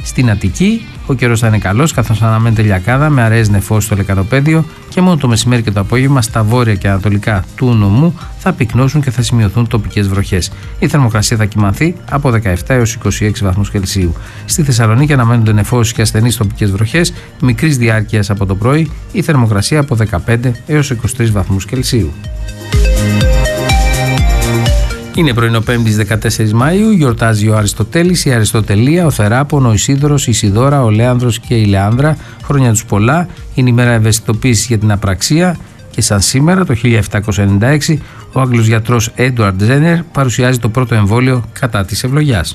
Στην Αττική ο καιρός θα είναι καλός, καθώς αναμένεται λιακάδα με αραιές νεφώσεις στο λεκανοπέδιο και μόνο το μεσημέρι και το απόγευμα στα βόρεια και ανατολικά του νομού θα πυκνώσουν και θα σημειωθούν τοπικές βροχές. Η θερμοκρασία θα κυμανθεί από 17 έως 26 βαθμούς Κελσίου. Στη Θεσσαλονίκη αναμένονται νεφώσεις και ασθενείς τοπικές βροχές μικρής διάρκειας από το πρωί, η θερμοκρασία από 15 έως 23 βαθμούς Κελσίου. Είναι πρωινό Πέμπτης 14 Μαΐου, γιορτάζει ο Αριστοτέλης, η Αριστοτελία, ο Θεράπων, ο Ισίδωρος, η Ισιδώρα, ο Λέανδρος και η Λεάνδρα. Χρόνια τους πολλά, είναι η μέρα ευαισθητοποίησης για την απραξία και σαν σήμερα το 1796 ο Άγγλος γιατρός Έντουαρντ Τζένερ παρουσιάζει το πρώτο εμβόλιο κατά της ευλογιάς.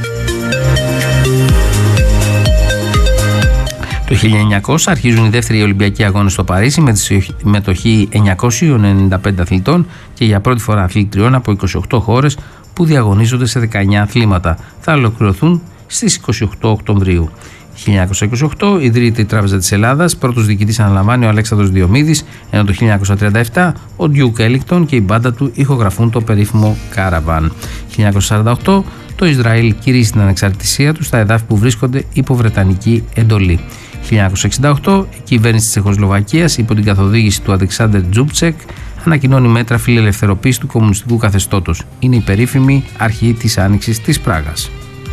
Το 1900 αρχίζουν οι δεύτεροι Ολυμπιακοί Αγώνες στο Παρίσι με τη συμμετοχή 995 αθλητών και για πρώτη φορά αθλητριών από 28 χώρες που διαγωνίζονται σε 19 αθλήματα. Θα ολοκληρωθούν στις 28 Οκτωβρίου. 1928 ιδρύεται η Τράπεζα της Ελλάδας, πρώτος διοικητής αναλαμβάνει ο Αλέξανδρος Διομήδης, ενώ το 1937 ο Ντιούκ Έλιγκτον και η μπάντα του ηχογραφούν το περίφημο Κάραβαν. 1948 το Ισραήλ κηρύσσει την ανεξαρτησία του στα εδάφη που βρίσκονται υπό βρετανική εντολή. 1968 η κυβέρνηση της Τσεχοσλοβακίας υπό την καθοδήγηση του Αλεξάνδερ Τζούπτσεκ ανακοινώνει μέτρα φιλελευθεροποίησης του κομμουνιστικού καθεστώτος. Είναι η περίφημη αρχή της Άνοιξης της Πράγας.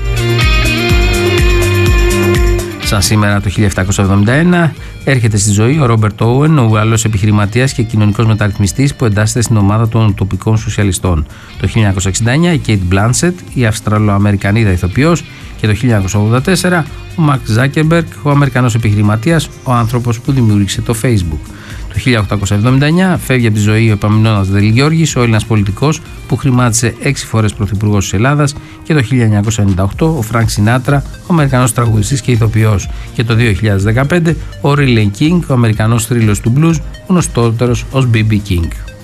Σαν σήμερα το 1771 έρχεται στη ζωή ο Ρόμπερτ Όουεν, ο Ουαλός επιχειρηματίας και κοινωνικός μεταρρυθμιστής που εντάσσεται στην ομάδα των τοπικών σοσιαλιστών. Το 1969 η Κέιτ Μπλάνσετ, η Αυστραλοαμερικανίδα ηθοποιός, και το 1984 ο Μαρκ Ζάκερμπεργκ, ο Αμερικανός επιχειρηματίας, ο άνθρωπος που δημιούργησε το Facebook. Το 1879 φεύγει από τη ζωή ο Επαμεινώνας Δελγιώργης, ο Έλληνας πολιτικός που χρημάτισε 6 φορές πρωθυπουργός της Ελλάδας, και το 1998 ο Φρανκ Σινάτρα, ο Αμερικανός τραγουδιστής και ηθοποιός, και το 2015 ο Ρίλεϊ Κίνγκ, ο Αμερικανός θρύλος του blues, γνωστότερος ως B.B. King.